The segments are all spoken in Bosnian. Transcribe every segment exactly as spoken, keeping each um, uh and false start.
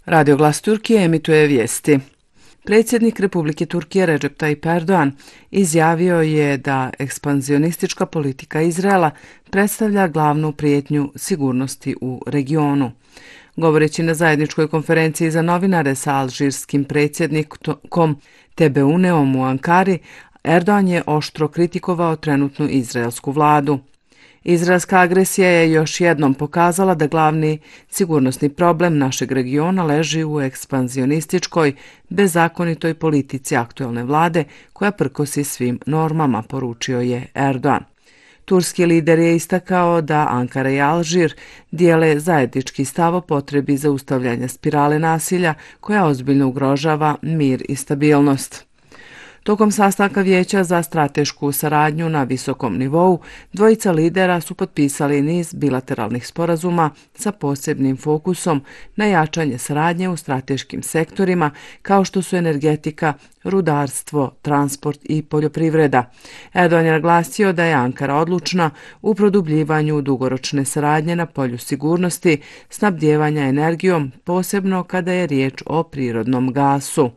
Radio Glas Turkije emituje vijesti. Predsjednik Republike Turkije Recep Tayyip Erdoğan izjavio je da ekspanzionistička politika Izraela predstavlja glavnu prijetnju sigurnosti u regionu. Govoreći na zajedničkoj konferenciji za novinare sa alžirskim predsjednikom Tebeuneom u Ankari, Erdoğan je oštro kritikovao trenutnu izraelsku vladu. Izraelska agresija je još jednom pokazala da glavni sigurnosni problem našeg regiona leži u ekspanzionističkoj, bezakonitoj politici aktuelne vlade koja prkosi svim normama, poručio je Erdoğan. Turski lider je istakao da Ankara i Alžir dijele zajednički stav o potrebi zaustavljanja spirale nasilja koja ozbiljno ugrožava mir i stabilnost. Tokom sastanka Vijeća za stratešku saradnju na visokom nivou, dvojica lidera su potpisali niz bilateralnih sporazuma sa posebnim fokusom na jačanje saradnje u strateškim sektorima kao što su energetika, rudarstvo, transport i poljoprivreda. Erdoğan je naglasio da je Ankara odlučna u produbljivanju dugoročne saradnje na polju sigurnosti, snabdijevanja energijom, posebno kada je riječ o prirodnom gasu.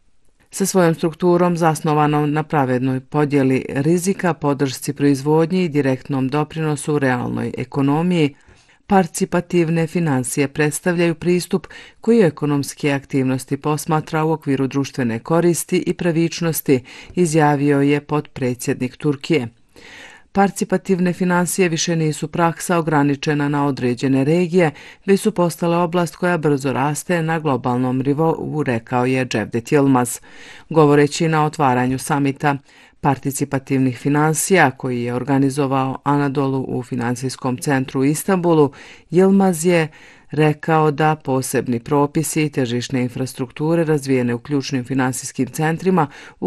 Sa svojom strukturom zasnovanom na pravednoj podjeli rizika, podršci proizvodnji i direktnom doprinosu u realnoj ekonomiji, participativne financije predstavljaju pristup koji ekonomske aktivnosti posmatra u okviru društvene koristi i pravičnosti, izjavio je potpredsjednik Turkije. Participativne financije više nisu praksa ograničena na određene regije, već su postale oblast koja brzo raste na globalnom nivou, rekao je Cevdet Yılmaz. Govoreći na otvaranju samita participativnih financija koji je organizovao Anadolu u financijskom centru u Istanbulu, Yılmaz je rekao da posebni propisi i tržišne infrastrukture razvijene u ključnim finansijskim centrima